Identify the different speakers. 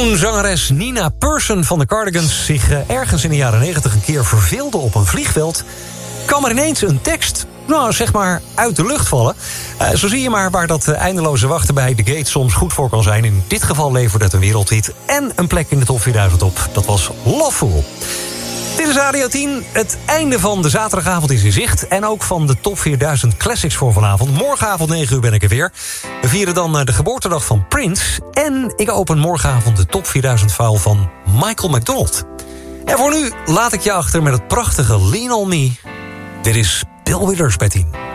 Speaker 1: Toen zangeres Nina Persson van de Cardigans zich ergens in de jaren 90 een keer verveelde op een vliegveld, kwam er ineens een tekst, zeg maar, uit de lucht vallen. Zo zie je maar waar dat eindeloze wachten bij The Gate soms goed voor kan zijn. In dit geval leverde het een wereldhit en een plek in de top 4000 op. Dat was Loveful. Dit is Radio 10. Het einde van de zaterdagavond is in zicht. En ook van de top 4000 classics voor vanavond. Morgenavond 9 uur ben ik er weer. We vieren dan de geboortedag van Prince. En ik open morgenavond de top 4000 file van Michael McDonald. En voor nu laat ik je achter met het prachtige Lean On Me. Dit is Bill Withers bij 10.